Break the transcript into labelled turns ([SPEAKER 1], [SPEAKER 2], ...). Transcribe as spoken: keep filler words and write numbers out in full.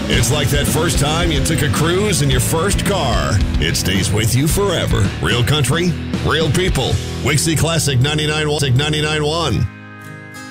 [SPEAKER 1] It's like that first time you took a cruise in your first car. It stays with you forever. Real country, real people. Wixie Classic ninety-nine point one.